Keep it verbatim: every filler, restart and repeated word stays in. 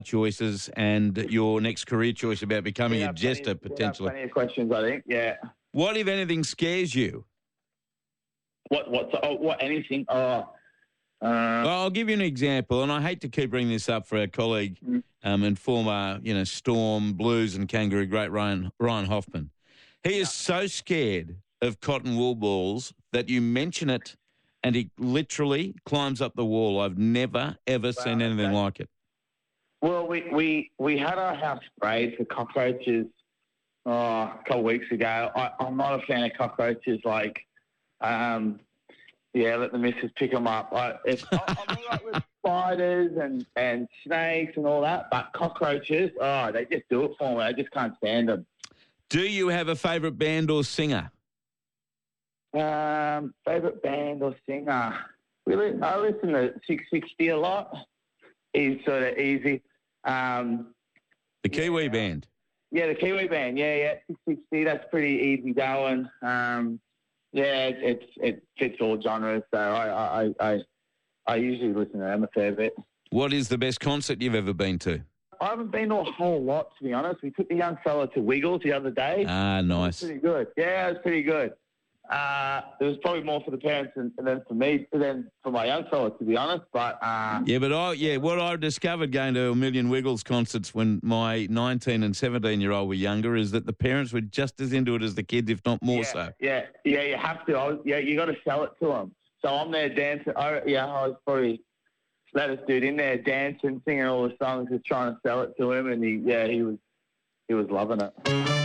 choices and your next career choice about becoming We a have plenty, jester we have potentially. plenty of questions, I think. Yeah. What, if anything, scares you? What? What? Oh, what? Anything? Oh. Uh, Well, I'll give you an example, and I hate to keep bringing this up for our colleague Mm. um, and former, you know, Storm, Blues and Kangaroo great Ryan, Ryan Hoffman. He is so scared of cotton wool balls that you mention it and he literally climbs up the wall. I've never, ever seen anything okay. like it. Well, we, we, we had our house sprayed for cockroaches oh, a couple of weeks ago. I, I'm not a fan of cockroaches. Like, um, yeah, let the missus pick them up. I, if, I'm all right with spiders and, and snakes and all that, but cockroaches, oh, they just do it for me. I just can't stand them. Do you have a favourite band or singer? Um, favorite band or singer? Really, I listen to six sixty a lot. He's sort of easy. Um, The Kiwi yeah, Band. Yeah, the Kiwi Band. Yeah, yeah, six sixty. That's pretty easy going. Um, yeah, it, it's it fits all genres. So I, I I I usually listen to them a fair bit. What is the best concert you've ever been to? I haven't been to a whole lot, to be honest. We took the young fella to Wiggles the other day. Ah, nice. It was pretty good. Yeah, it was pretty good. Uh, it was probably more for the parents than, than for me, than for my young fella, to be honest. But uh, yeah, but I yeah, what I discovered going to a million Wiggles concerts when my nineteen and seventeen year old were younger is that the parents were just as into it as the kids, if not more yeah, so. Yeah, yeah, you have to. I was, yeah, you got to sell it to them. So I'm there dancing. I, yeah, I was probably latest dude in there dancing, singing all the songs, just trying to sell it to him, and he yeah he was he was loving it.